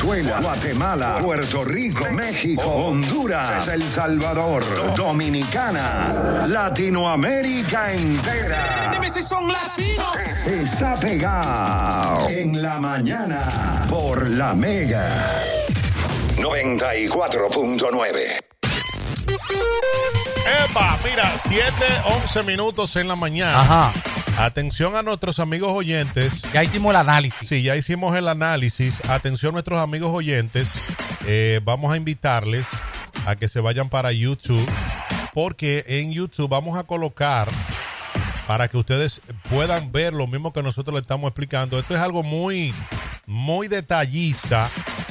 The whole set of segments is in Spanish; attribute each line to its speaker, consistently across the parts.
Speaker 1: Venezuela, Guatemala, Puerto Rico, México, Honduras, El Salvador, Dominicana, Latinoamérica entera.
Speaker 2: Dime si son latinos.
Speaker 1: Está pegado en la mañana por La Mega 94.9.
Speaker 3: ¡Epa! Mira, 7:11 minutos en la mañana.
Speaker 4: Ajá.
Speaker 3: Atención a nuestros amigos oyentes.
Speaker 4: Ya hicimos el análisis.
Speaker 3: Sí, ya hicimos el análisis. Atención a nuestros amigos oyentes. Vamos a invitarles a que se vayan para YouTube, porque en YouTube vamos a colocar, para que ustedes puedan ver lo mismo que nosotros le estamos explicando. Esto es algo muy, muy detallista.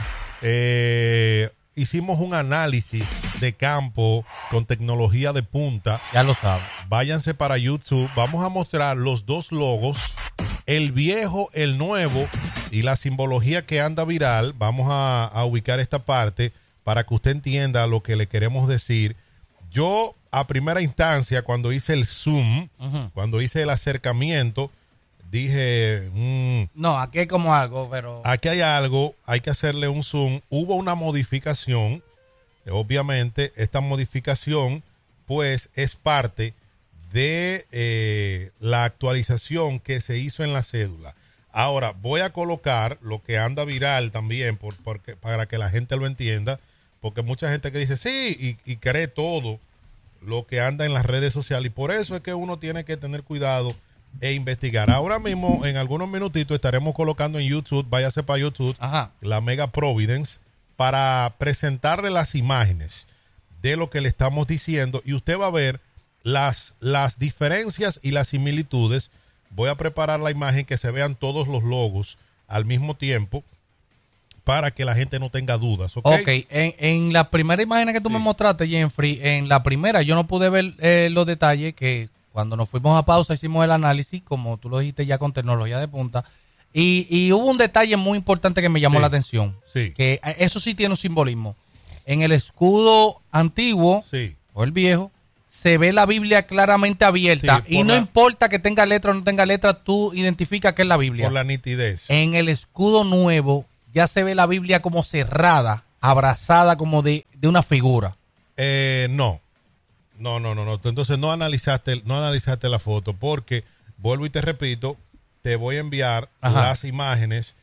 Speaker 3: Hicimos un análisis de campo con tecnología de punta.
Speaker 4: Ya lo saben.
Speaker 3: Váyanse para YouTube. Vamos a mostrar los dos logos, el viejo, el nuevo y la simbología que anda viral. Vamos a ubicar esta parte para que usted entienda lo que le queremos decir. Yo, a primera instancia, cuando hice el zoom, cuando hice el acercamiento, dije,
Speaker 4: no, aquí hay como algo, pero...
Speaker 3: Aquí hay algo, hay que hacerle un zoom. Hubo una modificación. Obviamente, esta modificación, pues, es parte de la actualización que se hizo en la cédula. Ahora, voy a colocar lo que anda viral también, para que la gente lo entienda, porque mucha gente que dice, sí, y cree todo lo que anda en las redes sociales, y por eso es que uno tiene que tener cuidado e investigar. Ahora mismo, en algunos minutitos, estaremos colocando en YouTube, váyase para YouTube, La Mega Providence, para presentarle las imágenes de lo que le estamos diciendo, y usted va a ver las diferencias y las similitudes. Voy a preparar la imagen que se vean todos los logos al mismo tiempo para que la gente no tenga dudas. Ok,
Speaker 4: en la primera imagen que tú me mostraste, Jeffrey, en la primera yo no pude ver los detalles, que cuando nos fuimos a pausa hicimos el análisis, como tú lo dijiste, ya con tecnología de punta. Y hubo un detalle muy importante que me llamó la atención.
Speaker 3: Sí.
Speaker 4: Que eso sí tiene un simbolismo. En el escudo antiguo, o el viejo, se ve la Biblia claramente abierta. Y no importa que tenga letra o no tenga letra, tú identificas que es la Biblia.
Speaker 3: Por la nitidez.
Speaker 4: En el escudo nuevo ya se ve la Biblia como cerrada, abrazada como de una figura.
Speaker 3: No. Entonces no analizaste la foto, porque, vuelvo y te repito, te voy a enviar las imágenes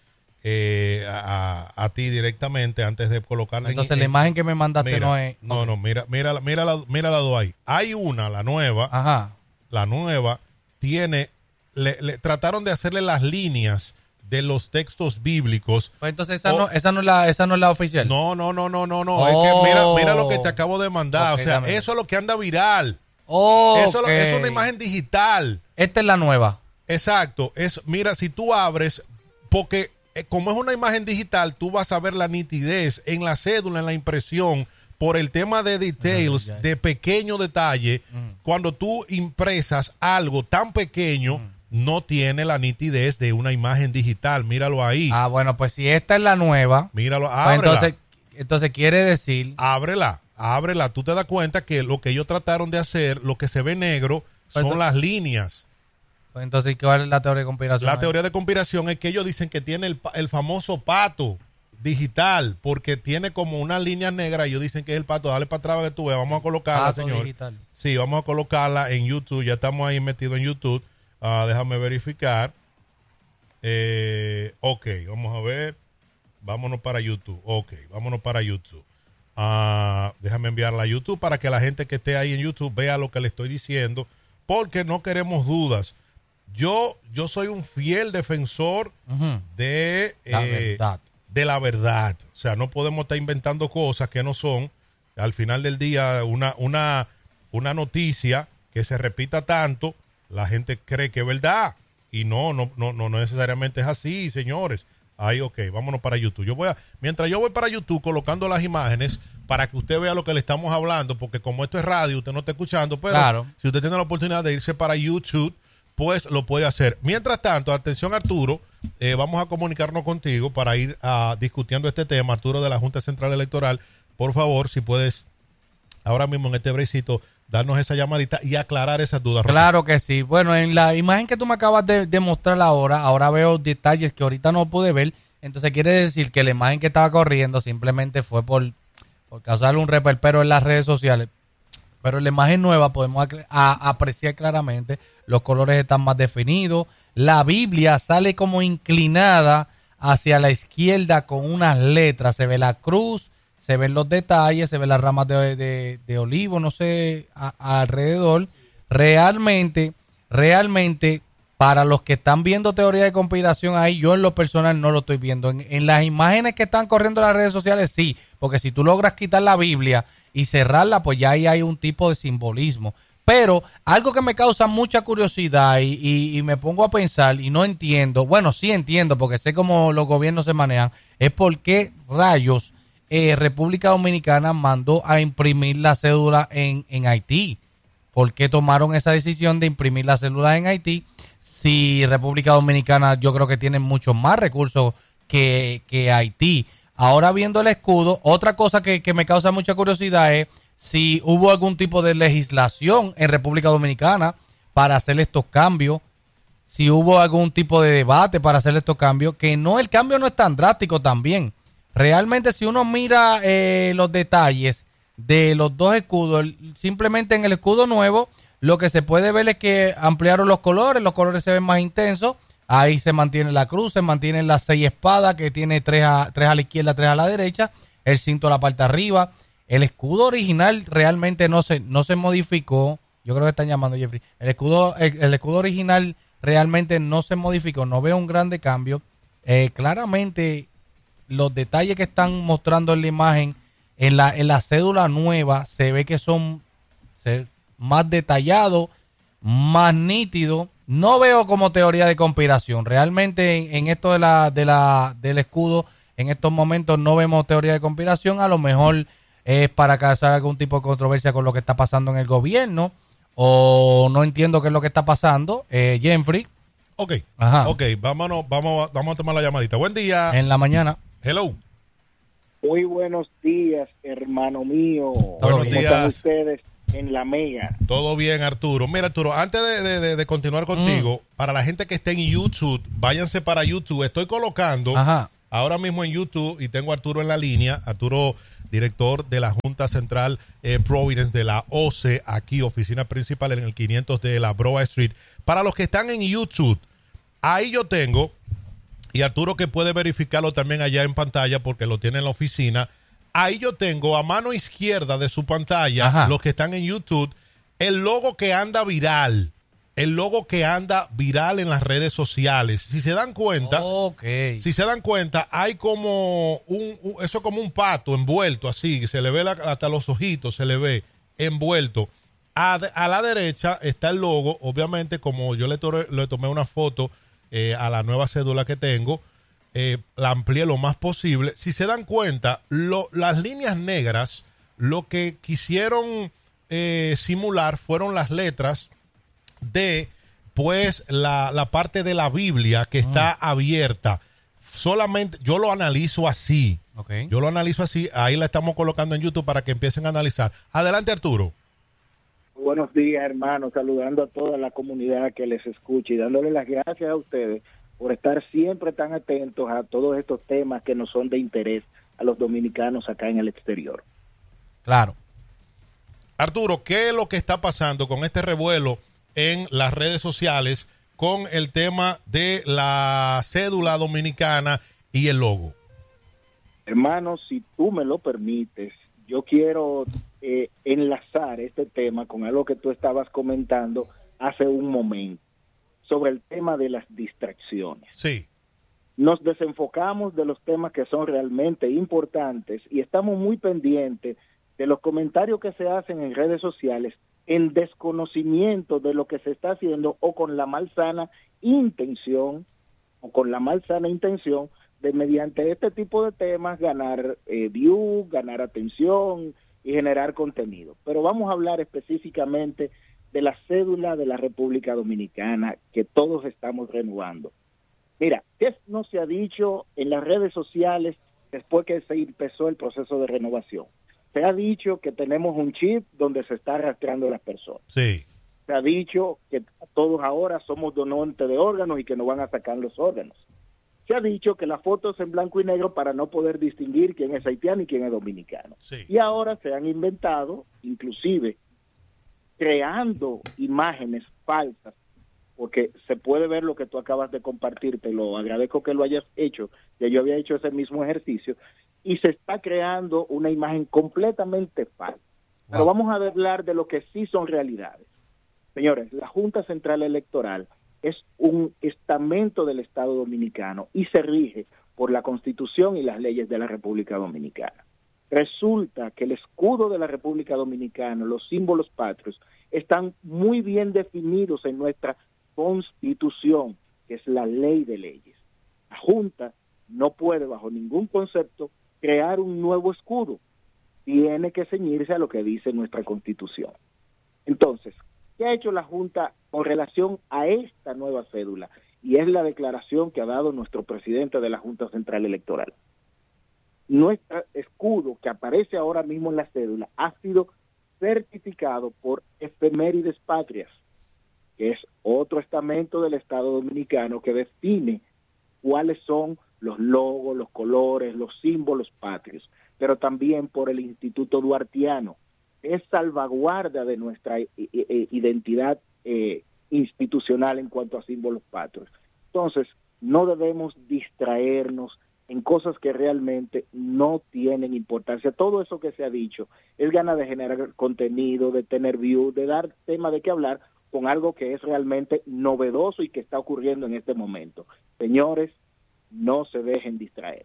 Speaker 3: a ti directamente antes de colocarla.
Speaker 4: Entonces la imagen que me mandaste no es...
Speaker 3: No, mira las dos ahí. Hay una, la nueva. La nueva tiene... Le trataron de hacerle las líneas de los textos bíblicos.
Speaker 4: Pues entonces esa no es la oficial.
Speaker 3: No. Es que mira lo que te acabo de mandar.
Speaker 4: Okay,
Speaker 3: o sea,
Speaker 4: dame.
Speaker 3: eso es lo que anda viral.
Speaker 4: Okay.
Speaker 3: Eso es una imagen digital.
Speaker 4: Esta es la nueva.
Speaker 3: Exacto. Mira, si tú abres, porque como es una imagen digital, tú vas a ver la nitidez en la cédula, en la impresión, por el tema de details, de pequeño detalle. Cuando tú impresas algo tan pequeño, no tiene la nitidez de una imagen digital. Míralo ahí.
Speaker 4: Ah, bueno, pues si esta es la nueva,
Speaker 3: míralo, ábrela.
Speaker 4: Pues entonces quiere decir...
Speaker 3: Ábrela. Tú te das cuenta que lo que ellos trataron de hacer, lo que se ve negro, son las líneas.
Speaker 4: Pues entonces, ¿cuál es la teoría de conspiración?
Speaker 3: La teoría de conspiración es que ellos dicen que tiene el famoso pato digital, porque tiene como una línea negra. Ellos dicen que es el pato. Dale para atrás que tú veas. Vamos a colocarla, señor.
Speaker 4: Digital.
Speaker 3: Sí, vamos a colocarla en YouTube. Ya estamos ahí metidos en YouTube. Déjame verificar. Ok, vamos a ver. Vámonos para YouTube. Ok, vámonos para YouTube. Déjame enviarla a YouTube para que la gente que esté ahí en YouTube vea lo que le estoy diciendo, porque no queremos dudas. Yo soy un fiel defensor de la verdad. O sea, no podemos estar inventando cosas que no son. Al final del día, una noticia que se repita tanto, la gente cree que es verdad. Y no necesariamente es así, señores. Ahí, ok, vámonos para YouTube. Mientras yo voy para YouTube colocando las imágenes para que usted vea lo que le estamos hablando, porque como esto es radio, usted no está escuchando, pero si usted tiene la oportunidad de irse para YouTube, pues lo puede hacer. Mientras tanto, atención Arturo, vamos a comunicarnos contigo para ir discutiendo este tema. Arturo de la Junta Central Electoral, por favor, si puedes ahora mismo en este breakcito darnos esa llamadita y aclarar esas dudas.
Speaker 4: Claro que sí. Bueno, en la imagen que tú me acabas de mostrar ahora veo detalles que ahorita no pude ver, entonces quiere decir que la imagen que estaba corriendo simplemente fue por causarle un reperpero en las redes sociales. Pero en la imagen nueva podemos apreciar claramente, los colores están más definidos, la Biblia sale como inclinada hacia la izquierda con unas letras, se ve la cruz, se ven los detalles, se ven las ramas de olivo, no sé, alrededor. Realmente, para los que están viendo teoría de conspiración ahí, yo en lo personal no lo estoy viendo. En las imágenes que están corriendo en las redes sociales, sí, porque si tú logras quitar la Biblia y cerrarla, pues ya ahí hay un tipo de simbolismo. Pero algo que me causa mucha curiosidad y me pongo a pensar y no entiendo, bueno, sí entiendo porque sé cómo los gobiernos se manejan, es por qué rayos República Dominicana mandó a imprimir la cédula en Haití. ¿Por qué tomaron esa decisión de imprimir la cédula en Haití? Si República Dominicana yo creo que tiene muchos más recursos que Haití. Ahora viendo el escudo, otra cosa que me causa mucha curiosidad es si hubo algún tipo de legislación en República Dominicana para hacer estos cambios, si hubo algún tipo de debate para hacer estos cambios, que no, el cambio no es tan drástico también. Realmente si uno mira los detalles de los dos escudos, simplemente en el escudo nuevo, lo que se puede ver es que ampliaron los colores se ven más intensos, ahí se mantiene la cruz, se mantienen las 6 espadas, que tiene tres a la izquierda, 3 a la derecha, el cinto a la parte de arriba. El escudo original realmente no se modificó. Yo creo que están llamando Jeffrey. El escudo original realmente no se modificó. No veo un grande cambio. Claramente los detalles que están mostrando en la imagen, en la cédula nueva, se ve que son más detallados, más nítidos. No veo como teoría de conspiración. Realmente en esto del escudo, en estos momentos no vemos teoría de conspiración. A lo mejor es para causar algún tipo de controversia con lo que está pasando en el gobierno, o no entiendo qué es lo que está pasando. Jeffrey.
Speaker 3: Ok,
Speaker 4: Ajá.
Speaker 3: ok, vamos a tomar la llamadita. Buen día.
Speaker 4: En la mañana.
Speaker 3: Hello.
Speaker 2: Muy buenos días, hermano mío.
Speaker 3: Buenos
Speaker 2: ¿Cómo
Speaker 3: días.
Speaker 2: están ustedes en la mega?
Speaker 3: Todo bien, Arturo. Mira, Arturo, antes de continuar contigo, para la gente que esté en YouTube, váyanse para YouTube. Estoy colocando ahora mismo en YouTube y tengo a Arturo en la línea. Arturo, director de la Junta Central Providence de la OCE, aquí, oficina principal en el 500 de la Broad Street. Para los que están en YouTube, ahí yo tengo, y Arturo que puede verificarlo también allá en pantalla porque lo tiene en la oficina, ahí yo tengo a mano izquierda de su pantalla, los que están en YouTube, el logo que anda viral. El logo que anda viral en las redes sociales. Si se dan cuenta, hay como eso como un pato envuelto así, se le ve hasta los ojitos, se le ve envuelto. A la derecha está el logo, obviamente como yo le tomé una foto a la nueva cédula que tengo, la amplié lo más posible. Si se dan cuenta, las líneas negras, lo que quisieron simular fueron las letras de pues la parte de la Biblia que está abierta. Solamente yo lo analizo así. Yo lo analizo así. Ahí la estamos colocando en YouTube para que empiecen a analizar. Adelante, Arturo.
Speaker 2: Buenos días, hermano. Saludando a toda la comunidad que les escucha y dándole las gracias a ustedes por estar siempre tan atentos a todos estos temas que nos son de interés a los dominicanos acá en el exterior.
Speaker 4: Claro.
Speaker 3: Arturo, ¿qué es lo que está pasando con este revuelo en las redes sociales con el tema de la cédula dominicana y el logo?
Speaker 2: Hermano, si tú me lo permites, yo quiero enlazar este tema con algo que tú estabas comentando hace un momento sobre el tema de las distracciones.
Speaker 3: Sí.
Speaker 2: Nos desenfocamos de los temas que son realmente importantes y estamos muy pendientes de los comentarios que se hacen en redes sociales en desconocimiento de lo que se está haciendo o con la malsana intención de mediante este tipo de temas ganar views, ganar atención y generar contenido. Pero vamos a hablar específicamente de la cédula de la República Dominicana que todos estamos renovando. Mira, ¿qué no se ha dicho en las redes sociales después que se empezó el proceso de renovación? Se ha dicho que tenemos un chip donde se está rastreando a las personas.
Speaker 3: Sí.
Speaker 2: Se ha dicho que todos ahora somos donantes de órganos y que nos van a sacar los órganos. se ha dicho que la foto es en blanco y negro para no poder distinguir quién es haitiano y quién es dominicano.
Speaker 3: Sí.
Speaker 2: Y ahora se han inventado, inclusive, creando imágenes falsas, porque se puede ver lo que tú acabas de compartir, te lo agradezco que lo hayas hecho, ya yo había hecho ese mismo ejercicio, y se está creando una imagen completamente falsa. Pero vamos a hablar de lo que sí son realidades. Señores, la Junta Central Electoral es un estamento del Estado Dominicano y se rige por la Constitución y las leyes de la República Dominicana. Resulta que el escudo de la República Dominicana, los símbolos patrios, están muy bien definidos en nuestra Constitución, que es la ley de leyes. La Junta no puede, bajo ningún concepto, crear un nuevo escudo. Tiene que ceñirse a lo que dice nuestra Constitución. Entonces, ¿qué ha hecho la Junta con relación a esta nueva cédula? Y es la declaración que ha dado nuestro presidente de la Junta Central Electoral. Nuestro escudo, que aparece ahora mismo en la cédula, ha sido certificado por Efemérides Patrias, que es otro estamento del Estado Dominicano que define cuáles son los logos, los colores, los símbolos patrios, pero también por el Instituto Duartiano. Es salvaguarda de nuestra identidad institucional en cuanto a símbolos patrios. Entonces, no debemos distraernos en cosas que realmente no tienen importancia. Todo eso que se ha dicho es ganas de generar contenido, de tener views, de dar tema de qué hablar con algo que es realmente novedoso y que está ocurriendo en este momento. Señores, no se dejen distraer.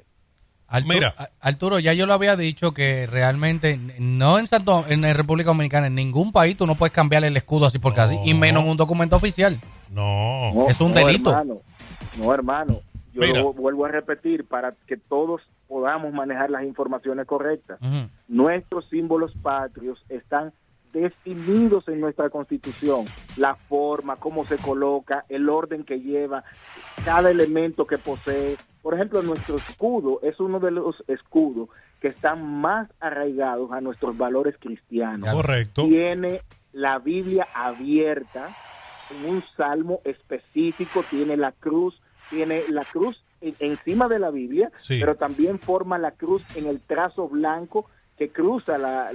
Speaker 4: Arturo, ya yo lo había dicho que realmente no en la República Dominicana, en ningún país tú no puedes cambiar el escudo así porque así, y menos en un documento oficial.
Speaker 3: No.
Speaker 4: Es un delito.
Speaker 2: Hermano. Yo lo vuelvo a repetir para que todos podamos manejar las informaciones correctas.
Speaker 4: Uh-huh.
Speaker 2: Nuestros símbolos patrios están definidos en nuestra Constitución. La forma, cómo se coloca, el orden que lleva, cada elemento que posee. Por ejemplo, nuestro escudo es uno de los escudos que están más arraigados a nuestros valores cristianos.
Speaker 3: Correcto.
Speaker 2: Tiene la Biblia abierta en un salmo específico, tiene la cruz encima de la Biblia, sí, pero también forma la cruz en el trazo blanco que cruza la